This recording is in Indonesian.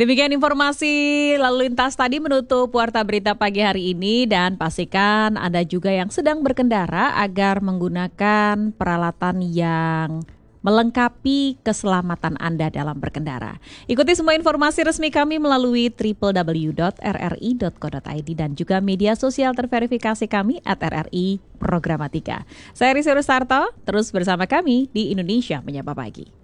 Demikian informasi lalu lintas tadi menutup Warta Berita pagi hari ini, dan pastikan Anda juga yang sedang berkendara agar menggunakan peralatan yang melengkapi keselamatan Anda dalam berkendara. Ikuti semua informasi resmi kami melalui www.rri.co.id dan juga media sosial terverifikasi kami @RRI Programatika. Saya Risi Rustarto, terus bersama kami di Indonesia Menyapa Pagi.